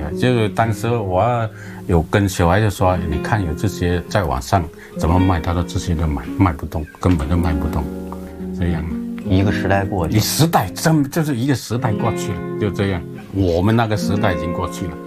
就是当时我有跟小孩子说，你看有这些在网上怎么卖，他说这些都卖不动，根本就卖不动，这样。 一个时代过去， 时代就是一个时代过去了，就这样，我们那个时代已经过去了。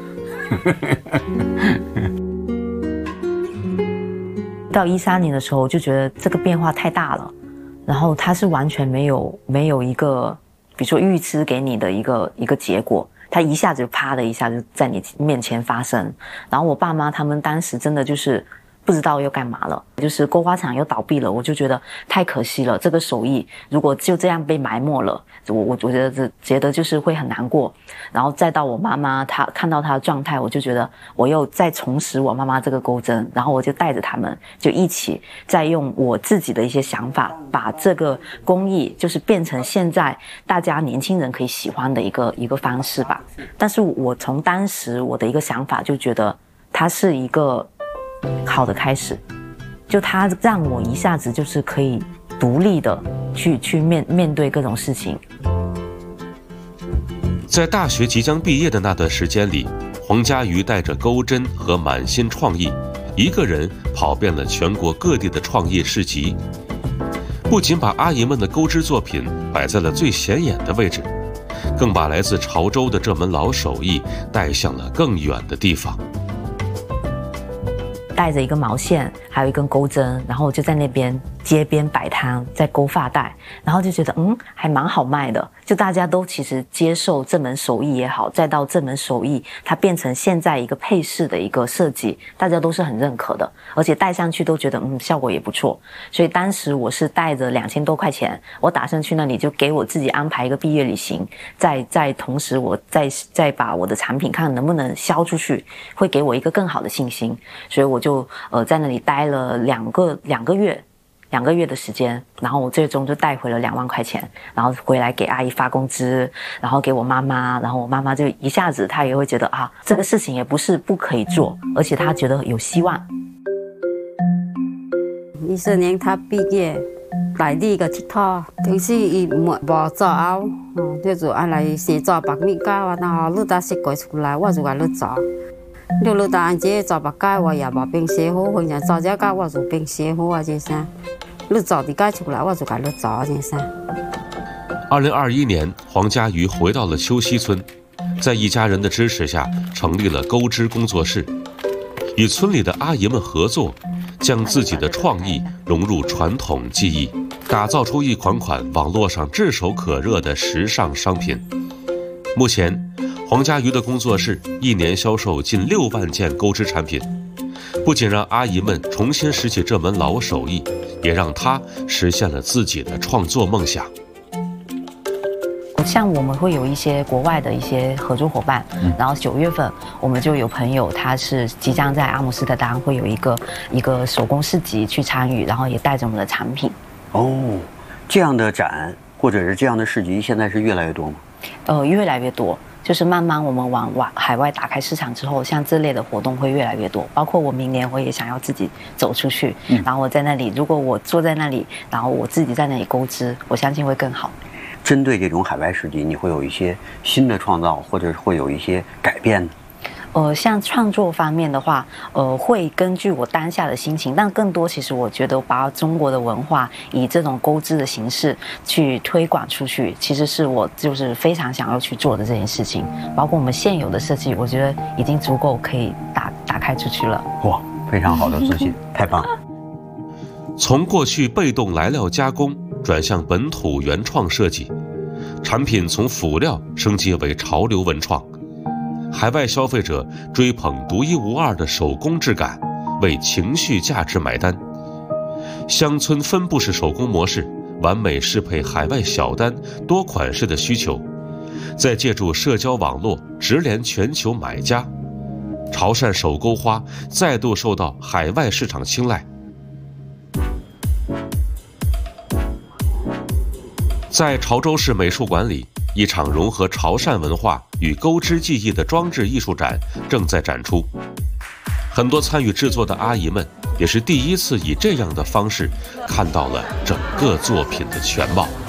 到13年的时候，我就觉得这个变化太大了，然后它是完全没有一个，比如说预知给你的一个结果，它一下子就啪的一下就在你面前发生。然后我爸妈他们当时真的就是不知道要干嘛了，就是钩花厂又倒闭了，我就觉得太可惜了，这个手艺如果就这样被埋没了，我觉得就是会很难过。然后再到我妈妈，她看到她的状态，我就觉得我又再重拾我妈妈这个钩针，然后我就带着他们就一起再用我自己的一些想法，把这个工艺就是变成现在大家年轻人可以喜欢的一个方式吧。但是我从当时我的一个想法就觉得它是一个好的开始，就它让我一下子就是可以独立的去面对各种事情。 在大学即将毕业的那段时间里，黄家瑜带着钩针和满心创意，一个人跑遍了全国各地的创业市集，不仅把阿姨们的钩织作品摆在了最显眼的位置，更把来自潮州的这门老手艺带向了更远的地方。 带着一个毛线，还有一根钩针，然后我就在那边街边摆摊，在钩发带，然后就觉得还蛮好卖的，就大家都其实接受这门手艺也好，再到这门手艺它变成现在一个配饰的一个设计，大家都是很认可的，而且戴上去都觉得效果也不错。所以当时我是带着2000多块钱，我打算去那里就给我自己安排一个毕业旅行，再同时我再把我的产品看能不能销出去，会给我一个更好的信心。所以我就在那里待了两个月的时间，然后我最终就带回了2万块钱，然后回来给阿姨发工资，然后给我妈妈，然后我妈妈就一下子她也会觉得这个事情也不是不可以做，而且她觉得有希望。 14年他毕业来呢個佚佗，平時伊無做後，你就愛來先做白米糕，然後你打食過出來，我就愛你做。你打按這做白糕，我也無冰寫好，或者做這個我就冰寫好啊，這些。你做的糕出來，我就愛你做這些。 2021年，黃家瑜回到了秋溪村，在一家人的支持下，成立了钩织工作室，與村里的阿姨們合作，將自己的創意融入傳統技藝，打造出一款款網絡上炙手可熱的時尚商品。目前，黃家瑜的工作室一年銷售近6萬件鈎織產品，不僅讓阿姨們重新拾起這門老手藝，也讓她實現了自己的創作夢想。 像我们会有一些国外的一些合作伙伴，然后9月份我们就有朋友，他是即将在阿姆斯特丹会有一个手工市集去参与，然后也带着我们的产品。 这样的展或者是这样的市集，现在是越来越多吗？ 越来越多，就是慢慢我们往海外打开市场之后，像这类的活动会越来越多。包括我明年我也想要自己走出去，然后我在那里，如果我坐在那里，然后我自己在那里钩织，我相信会更好。 针对这种海外市集，你会有一些新的创造，或者会有一些改变呢？ 像创作方面的话，会根据我当下的心情，但更多其实我觉得把中国的文化以这种钩织的形式去推广出去，其实是我就是非常想要去做的这件事情。包括我们现有的设计，我觉得已经足够可以打开出去了。 哇，非常好的自信，太棒了！ 從過去被動來料加工轉向本土原創設計，產品從輔料升級為潮流文創，海外消費者追捧獨一無二的手工質感，為情緒價值買單。鄉村分布式手工模式完美適配海外小單多款式的需求，再借助社交網絡直連全球買家，潮汕手鈎花再度受到海外市場青睞。在潮州市美術館裡，一場融合潮汕文化與鈎織技藝的裝置藝術展正在展出。很多參與製作的阿姨們也是第一次以這樣的方式看到了整個作品的全貌。